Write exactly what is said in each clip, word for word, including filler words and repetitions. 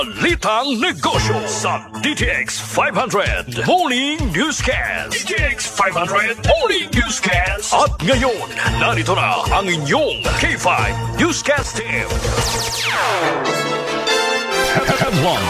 Balitang Negosyo sa D T X five hundred Morning Newscast. D T X five hundred Morning Newscast. At ngayon, narito na ang inyong K five Newscast Team. Headline.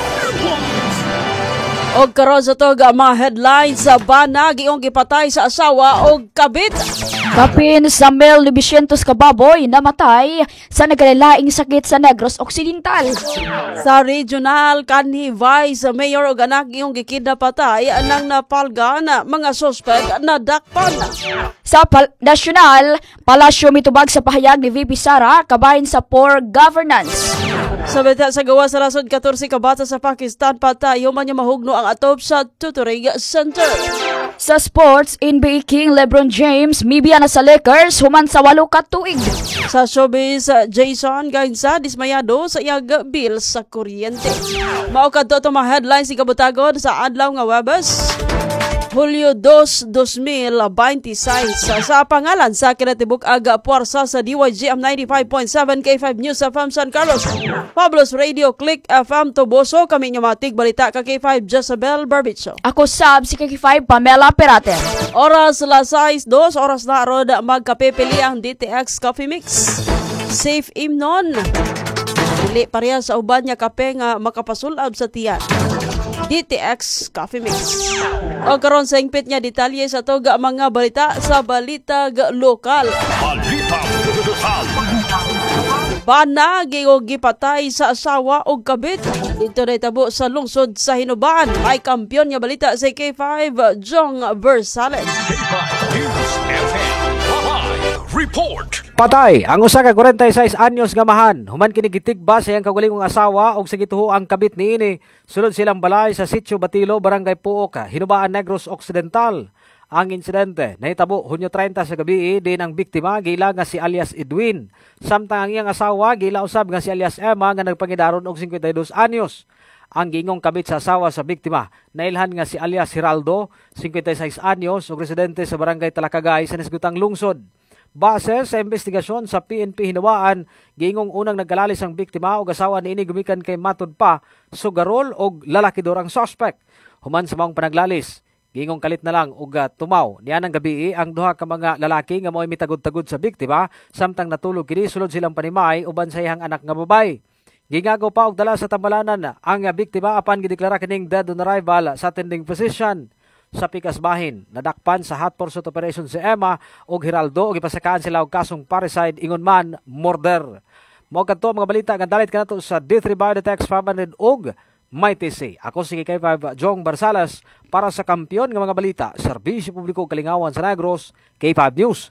Og karon sa tog mga headlines sa banag iyong gipatay sa asawa og kabit. Kapin sa mil nobisyentos ka baboy namatay sa nagkalaing sakit sa Negros Occidental. Sa regional kanhi Vice Mayor og anak iyong gikidnapatay nang napalga na mga suspect na dakpan. Sa pal- nasyonal, palasyo mitubag sa pahayag ni V P Sara kabahin sa poor governance. Sa beta sa gawa sa rason fourteen ka bata sa Pakistan patayo man niya mahugno ang atop sa tutoring center. Sa sports, N B A King LeBron James mibiya na sa Lakers human sa walo ka tuig. Sa showbiz, Jason Gainsa dismayado sa iyag bill sa kuryente. Mao kadto itong mga headlines si kabutagon sa adlaw nga Webes, Hulyo dos, dos mil twenty-six. Sa pangalan sa kinatibuk aga puwersa sa D Y G M ninety-five point seven K five News F M San Carlos, Pablos Radio Click F M Toboso, kami nga matig balita ka K five Jezebel Barbicho. Ako sab si K five Pamela Perater. Oras la sais dos, oras na rod magkapipili ang D T X Coffee Mix. Safe imnon. Dili pareha sa uban niya kape nga makapasulab sa tiyan. D T X Coffee Mix. O karon sa ingpit niya detalye sa toga mga balita sa balitag lokal. Balitang Lokal. Banag o gipatay sa asawa o kabit. Dito na itabo sa lungsod sa Hinubaan. May kampyon niya balita sa K five Jong Versales. K five News F M. Live Report. Patay ang usa ka forty-six anyos nga mahan human kini gitigba sa iyang kaugalingong asawa og sa gituho ang kabit niini sulod silang balay sa Sitio Batilo, Barangay Puok, Hinubaan, Negros Occidental. Ang insidente nahitabo Hunyo thirty sa gabi din ang biktima gila nga si alias Edwin samtang ang iyang asawa gila usab nga si alias Emma nga nagpangidaron og fifty-two anyos. Ang gingong kabit sa asawa sa biktima nailhan nga si alias Hiraldo, fifty-six anyos ug residente sa Barangay Talakagay sa Nisgutang Lungsod. Base sa investigasyon sa P N P Hinubaan, gingong unang nagkalalis ang biktima o asawa niini gumikan kay matud pa sugarol og lalaki dorang suspect. Human sa maong panaglalis, gingong kalit na lang og uh, tumaw niya ng gabi ang duha ka mga lalaki nga mo'y mitagod-tagod sa biktima samtang natulog kini sulod silang panimay uban sa iyang anak nga babay. Gingago pa og dala sa tambalanan ang uh, biktima apan gideklara kining dead on arrival sa attending physician. Sa pikas bahin, nadakpan sa hot pursuit operation si Emma og Hiraldo og ipasakaan sila og kasong parricide ingon man murder. Mao kadto mga balita nga dalit kanato sa D three Biodetex five hundred og May T C. Ako si K five Jong Barsalas para sa kampiyon nga mga balita, serbisyo publiko kalingawan sa Negros, K five News.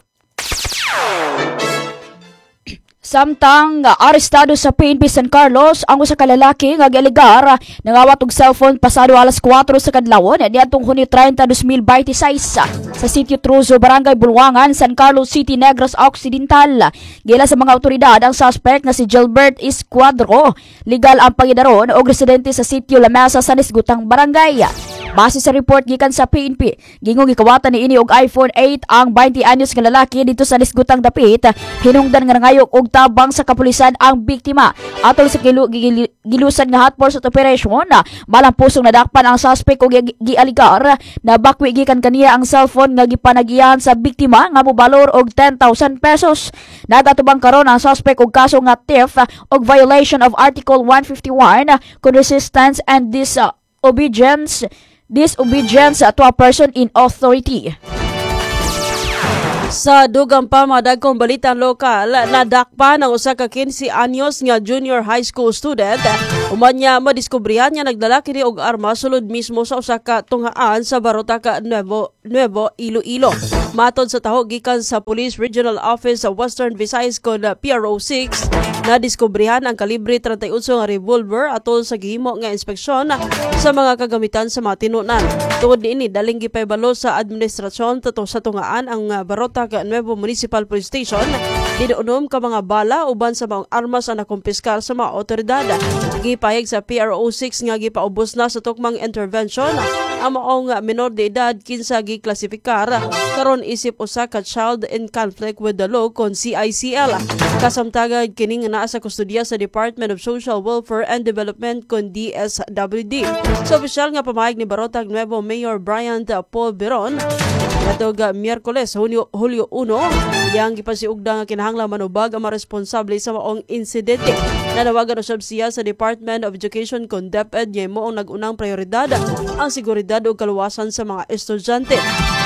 Samtang uh, arestado sa P N P San Carlos ang usa ka lalaki nga gialigar nangawat og cellphone pasado alas four sa kadlawon niadtong Hunyo thirty twenty twenty-six sa Sitio Truzo, Barangay Bulwangan, San Carlos City, Negros Occidental. Gila sa mga otoridad ang suspect nga si Gilbert Escuadro, legal ang pangidaron og residente sa Sitio Lamesa sa Nisgutang Barangay. Base sa report gikan sa P N P, gingong gikawatan ni ini og iPhone eight ang twenty anyos nga lalaki dito sa Nisgutang Dapit. Hinungdan nga nangayok og tabang sa kapulisan ang biktima. Atol sa gilu, gil, gilusan nga hot pursuit operation, balang pusong nadakpan ang suspect og gialigar na bakwi gikan kaniya ang cellphone nga gipanagiyan sa biktima nga mobalor og ten thousand pesos. Nagatubang karon ang suspect og kaso nga theft og violation of Article one fifty-one con resistance and disobedience disobedience to a person in authority. Sa dugang pa mga dagkong balitang lokal, nadakpan ang usa ka fifteen anyos nga junior high school student. Uman niya madiskubrihan niya nagdala kini og arma sulod mismo sa usa ka tunghaan sa Barotaca, Nuevo, Nuevo Iloilo. Matod sa tahog gikan sa Police Regional Office sa Western Visayas kon P R O six, nadiskubrihan ang kalibre thirty-eight nga revolver atol sa gihimo nga inspeksyon sa mga kagamitan sa mga tinunan. Tungod niini daling gipahibalo sa administrasyon tato sa tungaan ang Barotaca Nuevo Municipal Police Station Dinuunom ka mga bala uban sa mga armas ang nakumpiskar sa mga otoridad. Gipahig sa P R O six nga gipaubos na sa tukmang intervention ang maong menor de edad kinsa giklasifikar karon isip usa ka child in conflict with the law kon C I C L. Kasamtagan kining naa sa kustodiya sa Department of Social Welfare and Development kon D S W D. Sa opisyal nga pamahayag ni Barotag Nuevo Mayor Brian Paul Beron katog Miyerkules Hulyo Hulyo uno, yang gipasiugda nga kinahanglan manubag ang mga responsable sa maong insidente. Nanawagan usab siya sa Department of Education kon DepEd nga moong nag-unang prioridad ang seguridad ug kaluwasan sa mga estudyante.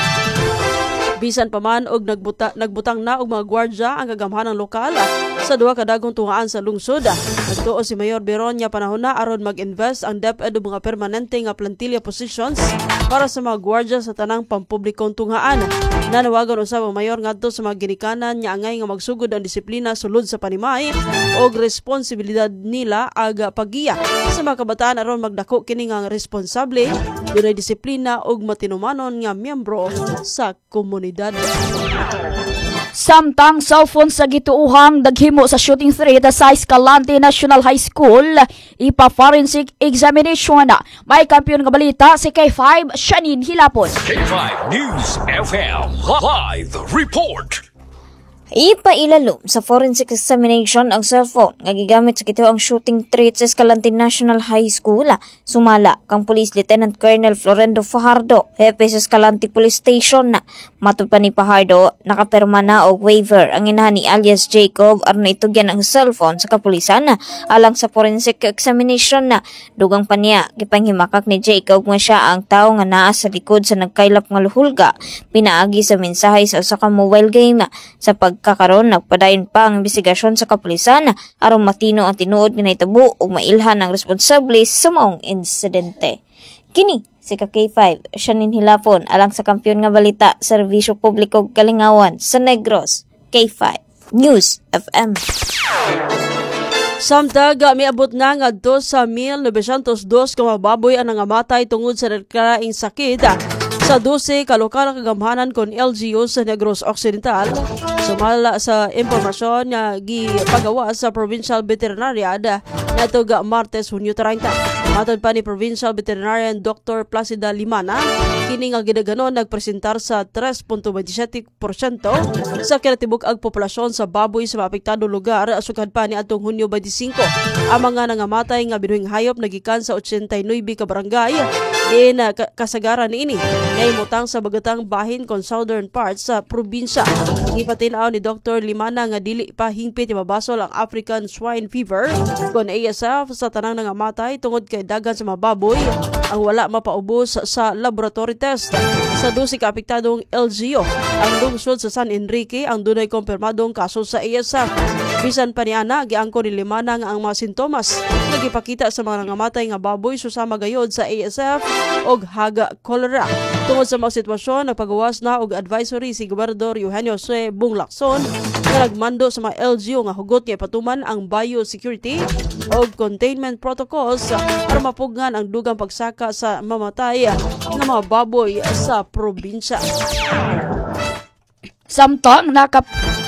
Bisan pa man og nagbuta, nagbutang na og mga gwardya ang kagamhanang lokal sa duha ka dagong tungaan sa lungsod. Nagtuo si Mayor Beron nga panahon na aron mag-invest ang DepEd og mga permanente nga plantilla positions para sa mga gwardya sa tanang pampublikong tungaan. Nanawagan usab ang mayor ngadto sa mga ginikanan nga angay nga magsugod ang disiplina sulod sa panimay og responsibilidad nila aga pagiya sa mga kabataan aron magdako kini nga responsable, dunay disiplina og matinumanon nga miyembro sa komunidad. Samtang cellphone sa gituuhang daghimo sa shooting threat sa Escalante National High School, ipa-forensic examination na. May kampiyon nga balita si K five Shanin Hilapon. K five News F M Live Report. Ipailalom sa forensic examination ang cellphone nga gigamit sa kituo ang shooting threat sa Escalante National High School. Sumala kang Police Lieutenant Colonel Florendo Fajardo, hepe sa Escalante Police Station na. Matod pa ni Fajardo, nakapirma na og waiver ang inahan ni alias Jacob aron itugyan ang cellphone sa kapulisan na alang sa forensic examination na. Dugang pa niya, gipanghimakak ni Jacob nga siya ang tao nga naa sa likod sa nagkaylap nga luhulga, pinaagi sa mensahe sa usa ka mobile game. Sa pag Kakaron nagpadayon pa ang investigasyon sa kapulisan aron matino ang tinuod nga nahitabo ug mailhan ang responsable sa maong insidente. Kini si K five Shanin Hilapon alang sa kampiyon nga balita serbisyo publiko Kalingawan sa Negros. K five News F M. Samtag miabot na ngadto sa one thousand nine hundred two ka mga baboy ang nangamatay tungod sa nagkalaing sakit sa twelve ka lokal kagamhanan kon L G U sa Negros Occidental. Sumala sa impormasyon nga gipagawa sa Provincial Veterinarian natog Martes, Hunyo thirty. Matod pa ni Provincial Veterinarian Doctor Placida Limana, kini nga gidaganon nagpresentar sa three point two seven porsyento sa kinatibuk-ag populasyon sa baboy sa maapektado lugar sukad pa ni atong Hunyo twenty-five. Ang mga nangamatay nga binuhing hayop nagikan sa eighty-nine ka barangay din kasagaran niini ngay mutang sa bagatang bahin kon southern parts sa probinsya. Ipatinaw ni Doctor Limana nga dili pa hingpit mabasol ang African swine fever kon A S F sa tanang nangamatay tungod kay dagan sa mga baboy ang wala mapaubos sa laboratory test. Sa twelve ka apektadong L G U, ang lungsod sa San Enrique ang dunay kumpirmadong kaso sa A S F. Bisan pa niana, giangko ni Limana nga ang mga sintomas nagipakita sa mga nangamatay nga baboy susama gayod sa A S F og haga cholera. Tungod sa mga sitwasyon, nagpagawas na og advisory si Gobernador Eugenio C. Bunglacson nga nagmando sa mga L G U nga hugot nga ipatuman ang biosecurity og containment protocols para mapugnan ang dugang pagsaka sa mamatay ng mga baboy sa probinsya. Samtang nakap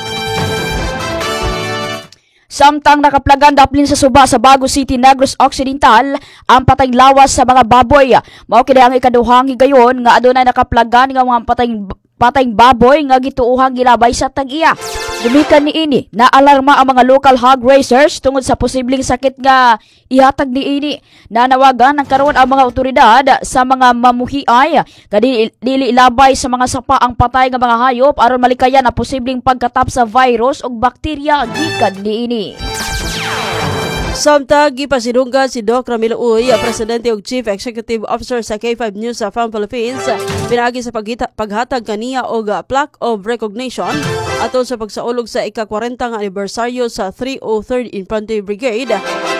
Samtang nakaplagan daplin sa suba sa Bago City, Negros Occidental ang patayng lawas sa mga baboy. Mao kini ang ikaduhang higayon nga adunay nakaplagan nga mga patayng patayng baboy nga gituuhang gilabay sa tag-iya. Dumikan ni ini na alarma ang mga local hog raisers tungod sa posibleng sakit nga ihatag ni ini. Nanawagan ng karon ang mga otoridad sa mga mamuhiay kadi dili ilabay sa mga sapa ang patay nga mga hayop aron malikayan ang posibleng pagkatap sa virus ug bakterya gikan ni ini. Samtang gipasidunggan si Doc Ramilo Uy, Presidente ug Chief Executive Officer sa K five News sa F A M Philippines, pinagi sa paghita, paghatag kaniya og plaque of recognition aton sa pagsaulog sa ika-forty nga anibersaryo sa three oh third Infantry Brigade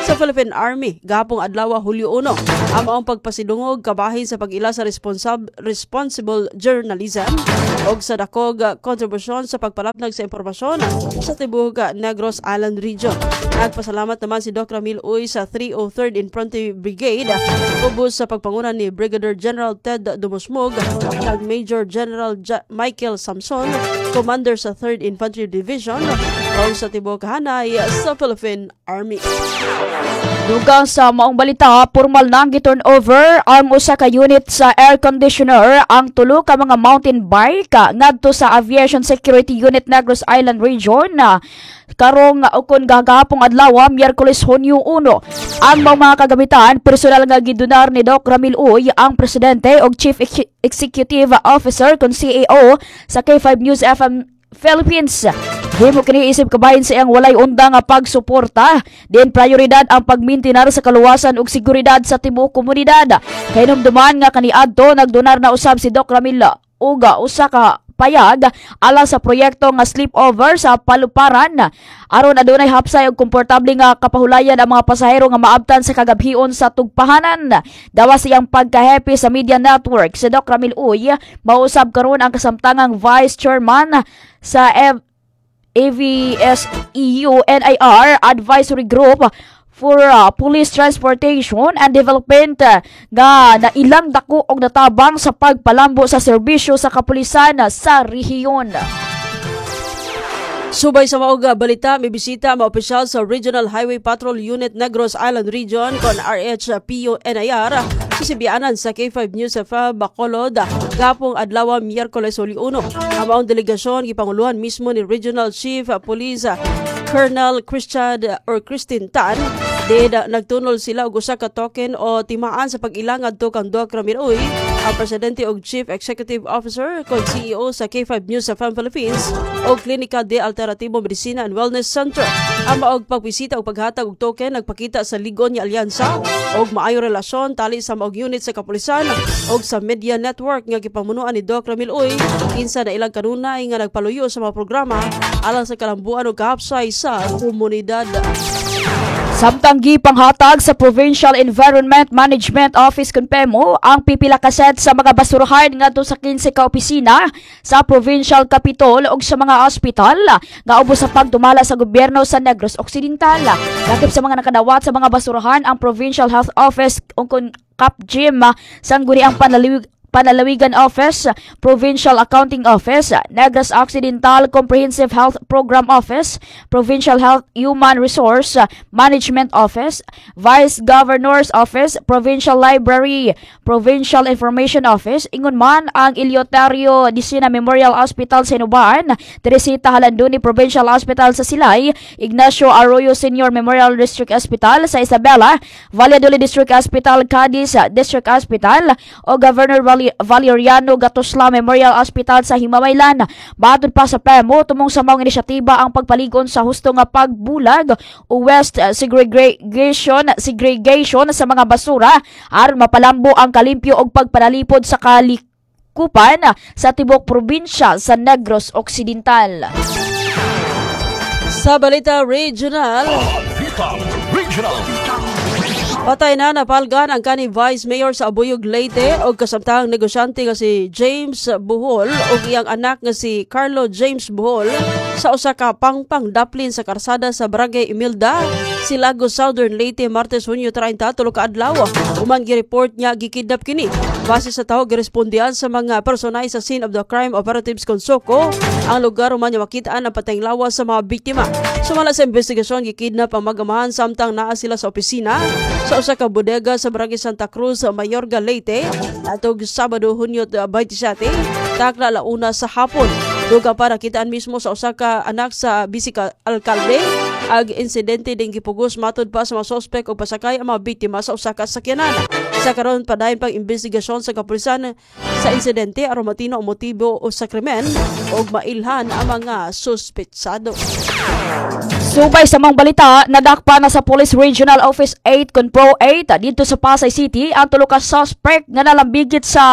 sa Philippine Army gapong adlaw Hulyo uno. Ang maong pagpasidungog kabahin sa pag-ila sa responsab- responsible journalism o sa dakog kontribusyon sa pagpalapnag sa impormasyon sa tibuok Negros Island Region. Nagpasalamat naman si Doc Ramil Uy sa three oh third Infantry Brigade ubos sa pagpangunan ni Brigadier General Ted Dumusmog at Major General Ja- Michael Samson, Commander sa third Infantry Division o sa tibuok Hanay sa Philippine Army. Dugang sa maong balita, formal nang gi-turnover ang usa ka unit sa air conditioner ang tulo ka mga mountain bike ngadto sa Aviation Security Unit Negros Island Region na karong ukon gagapong adlaw Miyerkules Hunyo uno. Ang mga kagamitan personal nga gidonar ni Doc Ramil Uy, ang presidente ug Chief Ex- Executive Officer kon C A O sa K five News F M Philippines. Himo kini isip kabahin sa iyang walay unda nga pagsuporta. Din prioridad ang pagmintinar sa kaluwasan ug seguridad sa tibuok komunidad. Kay numduman nga kaniadto nagdonar na usab si Doc Ramil uga usa ka payag alang sa proyekto nga sleepover sa Paluparan aron adunay hapsay ug komportable nga kapahulayan ang mga pasahero nga maabtan sa kagabhion sa tugpahanan. Dawas siyang pagka-happy sa media network si Doc Ramil Uy, mausab karon ang kasamtangang Vice Chairman sa F- A V S E U N I R Advisory Group for uh, Police Transportation and Development uh, nga nailang dako og natabang sa pagpalambo sa serbisyo sa kapulisan sa rehiyon. Subay sa maoga balita, may bisita ang mga opisyal sa Regional Highway Patrol Unit Negros Island Region kon R H P U N I R sisibianan sa K five News F M Bacolod gapong adlaw Miyerkules Hulyo uno. Ang maong delegasyon gipanguluhan mismo ni Regional Chief Police Colonel Christian or Christine Tan. Did nagtunol sila og usa ka token o timaan sa pag-ilang adto kang Doc Ramil Uy, ang presidente og Chief Executive Officer kon C E O sa K five News F M Philippines o Klinika de Alternatibo Medicina and Wellness Center. Ang maog pagbisita o paghatag og token nagpakita sa ligon nga alyansa og maayo relasyon tali sa maog unit sa kapulisan og sa media network nga gipamunuan ni Doc Ramil Uy kinsa na ilang kanunay nga nagpaluyo sa mga programa alang sa kalambuan o kahapsay sa komunidad. Samtang gipanghatag sa Provincial Environment Management Office kon P E M O ang pipila ka set sa mga basurahan ngadto sa kinse ka opisina sa Provincial Capitol ug sa mga ospital nga ubos sa pagdumala sa gobyerno sa Negros Occidental. Lakip sa mga nakadawat sa mga basurahan ang Provincial Health Office ug kon Capgym sangguni ang panaliwig Panalawigan Office, Provincial Accounting Office, Negros Occidental Comprehensive Health Program Office, Provincial Health Human Resource Management Office, Vice Governor's Office, Provincial Library, Provincial Information Office, ingon man ang Eleuterio Dicina Memorial Hospital sa Inubaan, Teresita Halanduni Provincial Hospital sa Silay, Ignacio Arroyo Senior Memorial District Hospital sa Isabela, Valladolid District Hospital, Cadiz District Hospital, o Governor Val- Valeriano Gatosla Memorial Hospital sa Himamaylan. Matod pa sa P E M O, tumong sa maong inisyatiba ang pagpaligon sa husto nga pagbulag o waste segregation segregation sa mga basura aron mapalambo ang kalimpyo og pagpanalipod sa kalikupan sa tibok probinsya sa Negros Occidental. Sa balita regional, Regional. patay na napalgan ang kani Vice Mayor sa Abuyog Leyte o kasamtang negosyante nga si James Buhol o iyang anak nga si Carlo James Buhol sa usa ka pangpang daplin sa karsada sa Barangay Imilda, Silagos, Southern Leyte, Martes, Hunyo treinta, tulo ka adlaw. Uman gi-report niya gikidnap kini. Base sa tawag girespondihan sa mga personay sa scene of the crime operatives Consoko, ang lugar uman niya makitaan ang patayng lawas sa mga biktima. Sumala sa investigasyon, gikidnap ang magamahan samtang naa sila sa opisina sa usa ka bodega sa Barangay Santa Cruz, Mayorga, Leyte, atog Sabado, Hunyo twenty-seven, takla launa sa hapon. Dugang para kitaan mismo sa usa ka anak sa bisika alkalde. Ag insidente ding gipugos matod pa sa mga sospek o pasakay ang mga biktima sa usa ka sakyanan. Sa karon padayon pang investigasyon sa kapulisan sa insidente aron matino ang motibo o sa krimen ug mailhan ang mga suspetsado. Subay sa mga balita, nadakpa na sa Police Regional Office eight kon Pro eight dito sa Pasay City ang tulo ka suspect nga nalambigit sa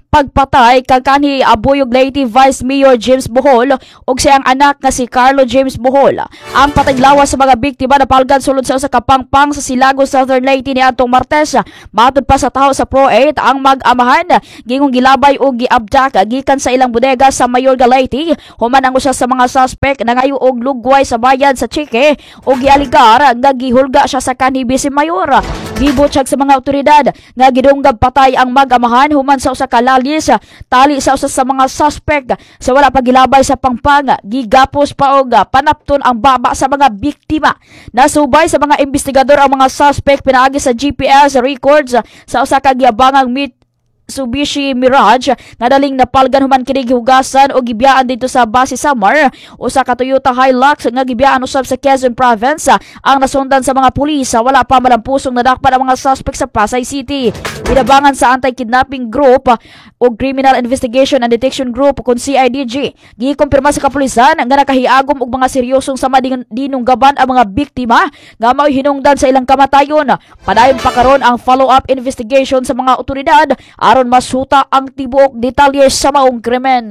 pagpatay kang kanhi Abuyog Leyte Vice Mayor James Bohol ug siyang anak nga si Carlo James Bohol. Ang pataylawas sa mga biktima napalgan sulod sa usa ka pangpang sa Silago Southern Leyte niadtong Martes. Matud pa sa taho sa Pro eight ang mag-amahan gingong gilabay ug giabdak gikan sa ilang bodega sa Mayorga Leyte. Human ang usa sa mga suspect nangayo og lugway sa bayan sa Chique ug gialigar nga gihulga siya sa kanhi Vice Mayor. Gibutyag sa mga otoridad nga gidunggab patay ang mag-amahan human sa usa ka lalis tali sa usa sa mga suspect sa wala pagilabay sa pangpang. Gigapos pa og panapton ang baba sa mga biktima. Nasubay sa mga investigador ang mga suspect pinaagi sa G P S records sa usa ka giabangang meet Mitsubishi Mirage nga daling napalgan human kini gihugasan o gibiyaan dito sa base Samar. Usa ka Toyota Hilux nga gibiyaan usab sa Quezon Province ang nasundan sa mga pulis. Wala pa malampusong nadakpan ang mga suspect sa Pasay City. Binabangan sa Anti-Kidnapping Group o Criminal Investigation and Detection Group kung C I D G. Gikumpirma sa kapulisan nga nakahiagom og mga seryosong sama dinunggaban ang mga biktima nga mao hinungdan sa ilang kamatayon. Padayon pa karon ang follow-up investigation sa mga otoridad aron masuta ang tibuok detalye sa maong krimen.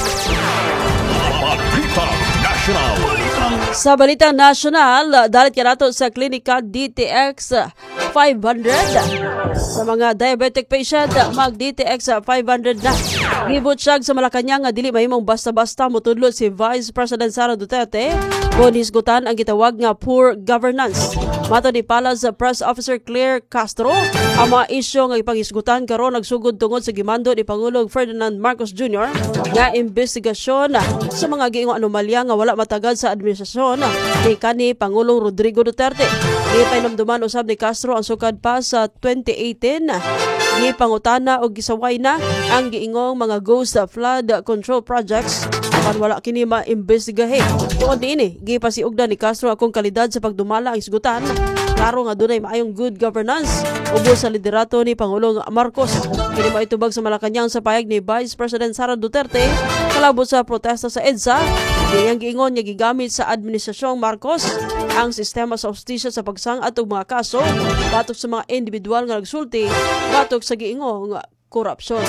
Balita National. Sa Balitang National, dalit ka nato sa klinika D T X five hundred. Sa mga diabetic patient, mag-D T X five hundred na. Gibutyag sa Malacañang nga dili mahimong basta-basta mutudlo si Vice President Sara Duterte kung hisgutan ang gitawag nga poor governance. Mato ni Palas Press Officer Claire Castro, ang mga isyo nga ipanghisgutan karon nagsugod tungod sa gimando ni Pangulong Ferdinand Marcos Junior nga investigasyon sa mga giingong anomalya nga wala matagad sa administrasyon ni kanhi Pangulong Rodrigo Duterte. Gipainamduman usab ni Castro ang sukad pa sa twenty eighteen. Gipangutana og gisaway na ang giingong mga ghost flood control projects apan wala kini maimbestigahe. Tungod niini, gipasiugda ni Castro akong kalidad sa pagdumala ang isgutan. Klaro nga dunay maayong good governance ubos sa liderato ni Pangulong Marcos. Kini maitubag sa Malacañang sa payag ni Vice President Sara Duterte kalabot sa protesta sa EDSA. Diyang giingon niya gigamit sa administrasyong Marcos ang sistema sa hustisya sa pagsangat og mga kaso batok sa mga individual nga nagsulti batok sa giingong korupsyon.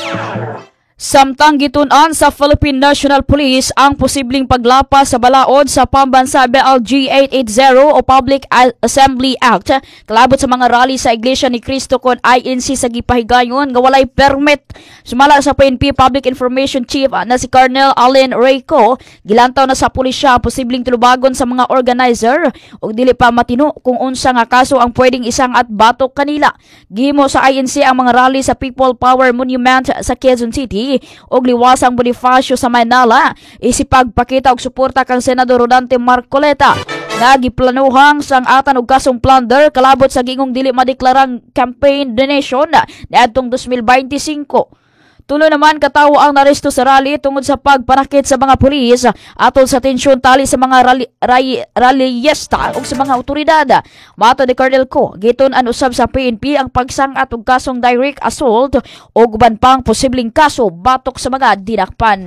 Samtang gitun-an sa Philippine National Police ang posibleng paglapas sa balaod sa pambansa B L G eight eighty o Public Assembly Act kalabot sa mga rally sa Iglesia ni Cristo kon I N C sa gipahigayon nga walay permit. Sumala sa P N P Public Information Chief na si Colonel Allen Reyco, gilantaw na sa pulisya ang posibleng tulubagon sa mga organizer ug dili pa matino kung unsa nga kaso ang pwedeng isang at batok kanila. Gihimo sa I N C ang mga rally sa People Power Monument sa Quezon City og liwasang Bonifacio sa Manila isipag pakita og suporta kang Senador Rodante Marcoleta nga giplanuhang sang atan og kasong plunder kalabot sa gingong dili madeklarang campaign donation niadtong twenty twenty-five. Tulo naman katawo ang naresto sa rally tungod sa pagpanakit sa mga pulis atol sa tensyon tali sa mga rally, rally, rallyista o sa mga otoridad. Mato ni Colonel Co, gitun-an usab sa P N P ang pagsangat og kasong direct assault o guban pang posibleng kaso batok sa mga dinakpan.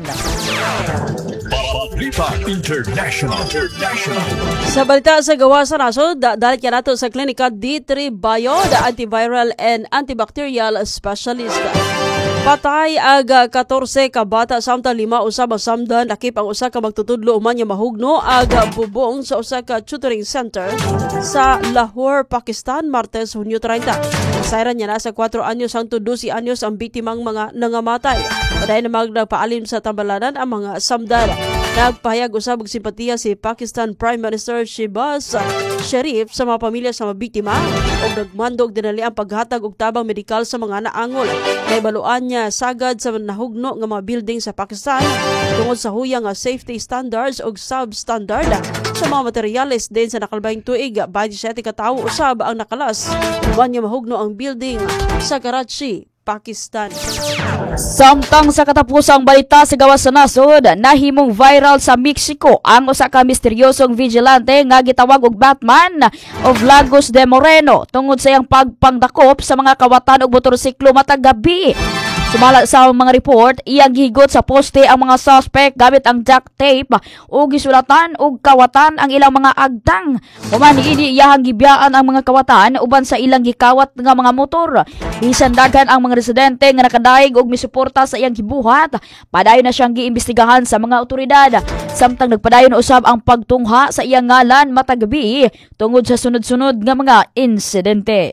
Balita International. International. Sa balita sa gawa sa nasod, dalit ka nato sa klinika D three Bio, the antiviral and antibacterial specialist. Patay aga fourteen ka bata samtang lima usab ang samdan nakip ang usa ka magtutudlo uman nga mahugno aga bubong sa usa ka tutoring center sa Lahore, Pakistan, Martes, Hunyo thirty. Sayran niya na sa four anyos hangtod twelve anyos ang biktimang mga nangamatay. Paday na magpaalim sa tambalanan ang mga samdan. Nagpahayag usab og simpatiya si Pakistan Prime Minister Shehbaz Sharif sa mga pamilya sa mga biktima ug nagmando og dinali ang paghatag og tabang medikal sa mga naangol. Naibaluan niya sagad sa nahugno nga mga building sa Pakistan tungod sa huyang nga safety standards ug substandard sa mga materyales din sa nakalabing tuig. twenty-seven ka tawo usab ang nakalas uban niya mahugno ang building sa Karachi, Pakistan. Samtang sa katapusang balita sa gawas sa nasod, nahimong viral sa Mexico ang usa ka misteryosong vigilante nga gitawag og Batman of Lagos de Moreno tungod sa iyang pagpangdakop sa mga kawatan og motorsiklo matag gabi. Sumala sa mga report, iyang gihigot sa poste ang mga suspect gamit ang duct tape o gisulatan og kawatan ang ilang mga agtang. Human ini iyahang gibiyaan ang mga kawatan uban sa ilang gikawat nga mga motor. Bisan daghan ang mga residente nga nakadaig og suporta sa iyang gibuhat. Padayon na siyang giimbestigahan sa mga otoridad. Samtang nagpadayon na usab ang pagtungha sa iyang ngalan matagabi tungod sa sunod-sunod nga mga insidente.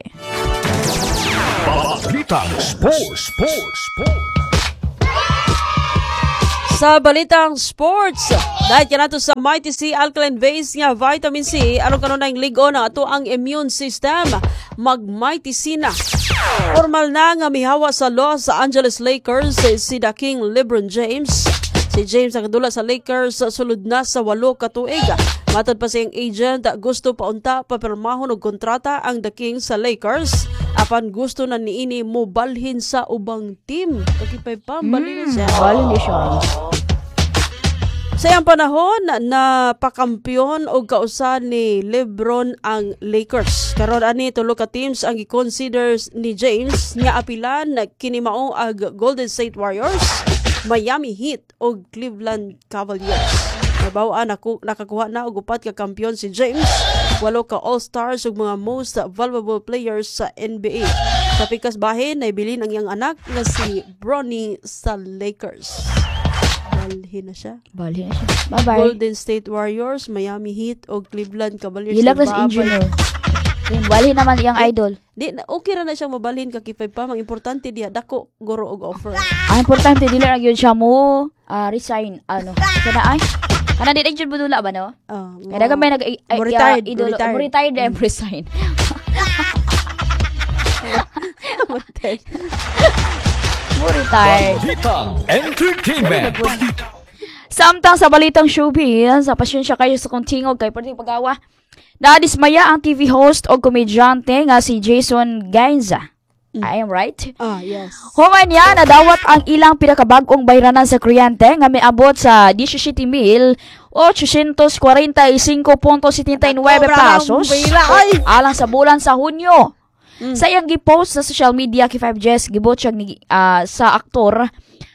Balitang Sports, Sports, Sports. Sa balitang sports, dahil ka nato sa Mighty C Alkaline Base nga vitamin C, aron kanunay ligo na ato ang immune system, mag Mighty C na. Formal na nga mihawa sa Los Angeles Lakers si The King LeBron James. Si James ang kadula sa Lakers sulod na sa walo ka tuig. Matod pa siyang agent, gusto pa unta papirmahon og kontrata ang The King sa Lakers. Apan gusto na niini mo balhin sa ubang team. Kakipay pa, balhin na siya. Balhin na siya. Sa iyang panahon, napakampiyon o kausan ni LeBron ang Lakers. Karon ani tulo ka teams ang i-consider ni James nga apilan kini mao ag Golden State Warriors, Miami Heat o Cleveland Cavaliers. Nabawaan ako nakakuha na og upat ka kampiyon si James, walo ka All-Stars ug mga most valuable players sa N B A. Sa pikas bahin naibilin ang iyang anak nga si Bronny sa Lakers. Balhin na siya. Balhin na siya. Bye-bye. Golden State Warriors, Miami Heat o Cleveland Cavaliers. Hilak na si engineer. Yung balhin naman iyang idol. Di, okay ra na siyang mabalhin kakipay pa. Ang importante diya, dako, goro og offer. Ang importante, dila lang yun siya mo uh, resign. Ano? Kana ay? Kana di na budula ba, no? Uh, Kaya naga may nag- ay, mo retired, idol, mo retired. mo retired and resign. Mo retired. Balitang Entertainment. Samtang sa balitang showbiz, sa pasyensya kayo sa kontingog kay pwede pagawa. Nadismaya ang T V host o komedyante nga si Jason Gainza. I am right? Ah, yes. Human niya, nadawat ang ilang pinakabagong bayranan sa kuryente nga may abot sa seventeen mil eight hundred forty-five point seventy-nine pesos alang sa bulan sa Hunyo. Mm. Sa iyang gipost sa social media kay five Jess, gibot siya uh, sa aktor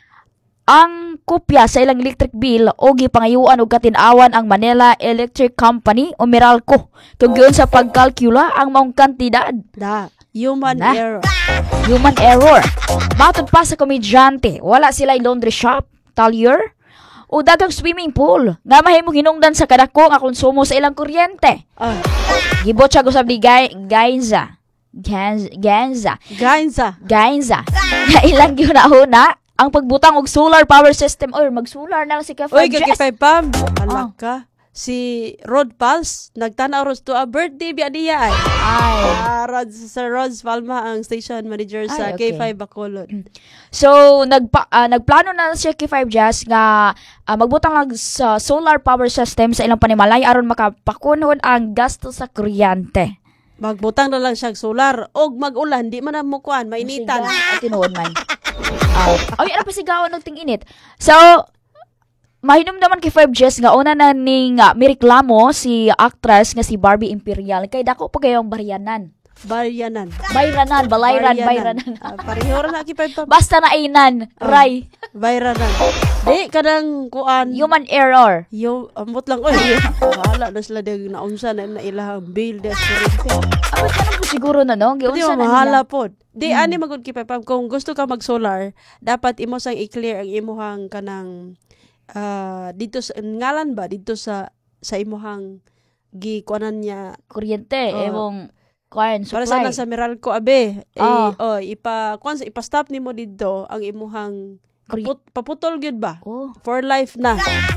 ang kopya sa ilang electric bill o gipangayuan og katin-awan ang Manila Electric Company o Meralco kung giun sa pagkalkula ang maong kantidad. Da, human Na. error. Human error. Matod pa sa komedyante, wala sila laundry shop, talyer, o dagang swimming pool nga mahimong hinungdan sa kadako nga konsumo sa ilang kuryente. Ah, Gibot siya gusab ni Gay- Gainza. Gainza. Gainza. Gainza. Gainza. Na ilang giuna-una ang pagbutang og solar power system or mag-solar na lang si Kefan Uy, Jess. kakipay pa. Alak Ah. ka. Si Rod Pals, nagtanaw ros to a birthday biya diya ay. Ay. Ah, Rod, Sir Rods Palma ang station manager sa Ay, okay. K five Bacolod. So, nagpa, ah, nagplano na si K five Jazz nga ah, magbutang lang sa solar power system sa ilang panimalay aron makapakunod ang gasto sa kuryente. Magbutang na lang siya solar. Og mag-ulan, di man na mo kuan, mainitan. At tinuod man. Uh, ay, ano pa sigawan ng ting-init. So, mahinom naman kay five Jess nga una na ning uh, mireklamo si actress nga si Barbie Imperial kay dako pa gayong baryanan. Baryanan. Bayranan, balayran, bayranan. Ah, pareho ra na kipay pa. Basta na inan, ray. Bayranan. Di kadang kuan. Human error. Yo, ambot lang oy. Wala na sila dag naunsa na na ilahang bill des kurente. Abot ka po siguro na, no? Di Giunsa na mahala nila. pod. Di ani magud kipay pa kung gusto ka mag-solar, dapat imo sang i-clear ang imuhang kanang ah dito sa ngalan ba dito sa sa imuhang gikuanan niya Kuryente, Oh. emong kuan, para supply. sana sa Meralco abe. Eh, Ah. oh, ipa kuan ipa-stop nimo dito ang imuhang Kury- kaput, paputol gyud ba? Oh. For life na.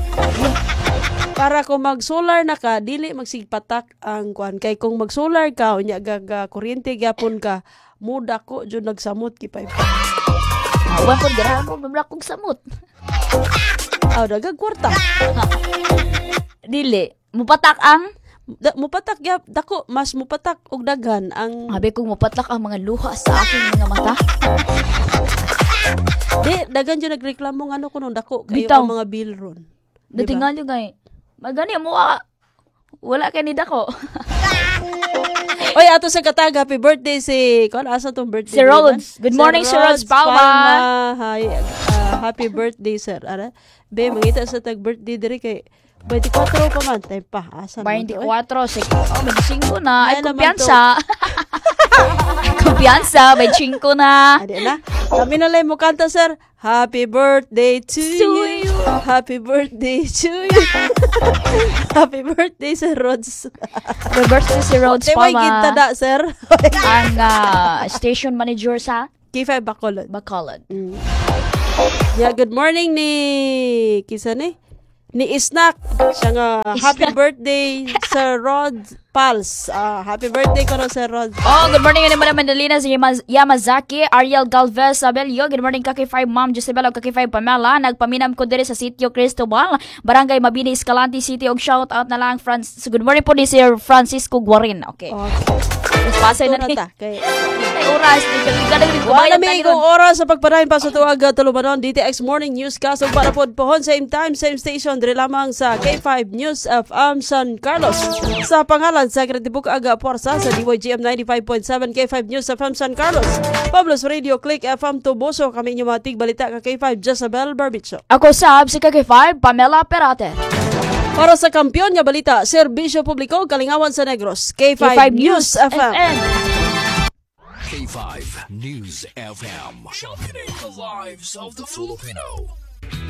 Para kung mag-solar na ka, dili magsigpatak ang kuan. Kay kung mag-solar ka, unya gaga kuryente gyapon ka, muda ko jud nagsamot kipay pa. Awan po, garahan po, mamlak kong samot. Aw, dagag kwarta. Dili, mupatak ang, Da, mupatak gyap dako, mas mupatak og daghan ang habi kong mupatak ang mga luha sa aking mga mata. di daghan jud nagreklamo ngano kuno dako kayo Bitaw. ang mga bill ron. Diba? Datingan yung gay. Magani mo ah. Wala kay ni dako. Oy, ato sa katag, happy birthday si kuan asa tong birthday. Si ni Rhodes. man? Good morning, si Rhodes Palma. Hi, uh, happy birthday sir. Ara, be mangita sa tag birthday diri kay twenty-four pa man tay pa. Asa man to, eh? twenty-four, six. Oh, may singko na. Ay, Ay, naman kumpiyansa. kumpiyansa, may chingko na. Adi na. Kami na lang mo kanta, sir. Happy birthday to, To you. Happy birthday to you. Happy birthday, Sir Rods. The birthday si Rhodes Di may ginta Palma, da, sir. ang ah, station manager sa K five Bacolod. Bacolod. Yeah, good morning ni kisa ni ni Isnak. Siya nga happy birthday Sir Rod Pals. Ah, happy birthday ko no Sir Rod. Oh, good morning ni Madam Mandalina sa Yama- Yamazaki, Ariel Galvez Abelio. Good morning Kaki five Ma'am Josebel ug Kaki five Pamela. Nagpaminam ko diri sa sitio Cristobal, Barangay Mabini, Escalante City og shout out na lang Francis. Good morning po ni Sir Francisco Guarin. Okay. Oh, Mas pasay na ito ni. ta. Kay Ay oras di ka na rin wala kumayan may tayo. igong oras sa pagpadayon pa sa tuwag tulumanon D T X Morning Newscast ug para pod pohon same time same station diri lamang sa K five News F M San Carlos. Sa pangalan sa Kretibuk Aga Porsa sa D Y G M ninety-five point seven K five News F M San Carlos. Pablos Radio Click F M Tuboso kami inyo matig balita ka K five Jezabel Barbicho. Ako sab si Kaki five Pamela Perate. Para sa kampiyon nga balita, Serbisyo Publiko Kalingawan sa Negros, K five, K five News F M. K five News F M. Championing the lives of the Filipino.